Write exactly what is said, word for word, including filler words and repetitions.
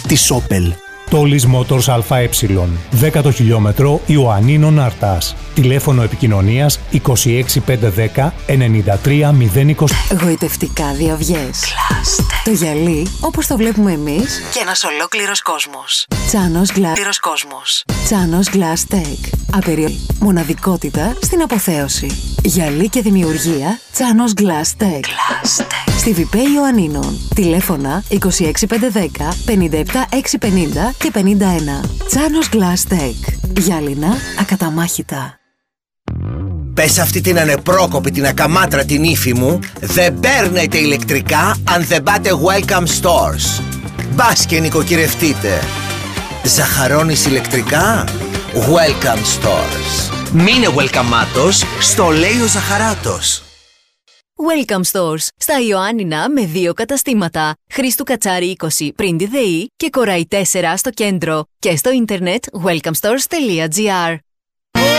της Opel. Τόλις Motors ΑΕ, δέκατο χιλιόμετρο Ιωαννίνων Αρτάς. Τηλέφωνο επικοινωνίας είκοσι έξι πεντακόσια δέκα ενενήντα τρία μηδέν είκοσι. Γοητευτικά διαυγές. Το γυαλί όπως το βλέπουμε εμείς και ένας ολόκληρος κόσμος. Τσάνος Glass κόσμος. Τσάνος Glass Tech. Απεριόριστη μοναδικότητα στην αποθέωση. Γυαλί και δημιουργία Τσάνος Glass Tech. Στη Βιπέ Ιωαννίνων. Τηλέφωνα είκοσι έξι πεντακόσια δέκα πενήντα επτά εξακόσια πενήντα και πενήντα ένα. Τσάνος Glass Tech. Γυάλινα ακαταμάχητα. Πες αυτή την ανεπρόκοπη, την ακαμάτρα την ύφη μου, δεν παίρνετε ηλεκτρικά αν δεν πάτε Welcome Stores. Μπας και νοικοκυρευτείτε. Ζαχαρώνεις ηλεκτρικά? Welcome Stores. Μείνε welcome-άτος, στο λέει ο Ζαχαράτος. Welcome Stores. Στα Ιωάννινα με δύο καταστήματα. Χρήστου Κατσάρη είκοσι πριν τη ΔΕΗ και Κοραϊ τέσσερα στο κέντρο. Και στο ίντερνετ welcome stores τελεία gr.